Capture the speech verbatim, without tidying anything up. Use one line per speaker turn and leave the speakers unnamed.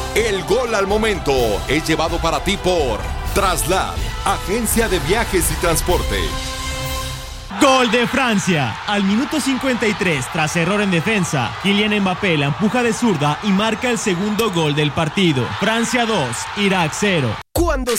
El gol al momento es llevado para ti por Traslad, agencia de viajes y transporte.
Gol de Francia. Al minuto cincuenta y tres, tras error en defensa, Kylian Mbappé la empuja de zurda y marca el segundo gol del partido. Francia dos, Irak cero.
Cuando